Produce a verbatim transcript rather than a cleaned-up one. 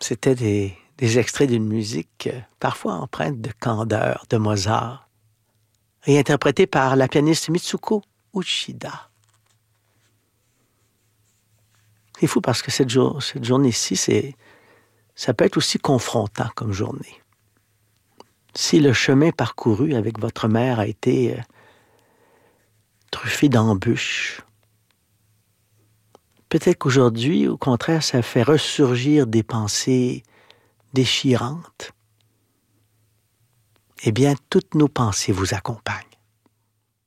C'était des, des extraits d'une musique euh, parfois empreinte de candeur de Mozart et interprétée par la pianiste Mitsuko Uchida. C'est fou parce que cette, jour, cette journée-ci, c'est, ça peut être aussi confrontant comme journée. Si le chemin parcouru avec votre mère a été euh, truffé d'embûches, peut-être qu'aujourd'hui, au contraire, ça fait ressurgir des pensées déchirantes. Eh bien, toutes nos pensées vous accompagnent.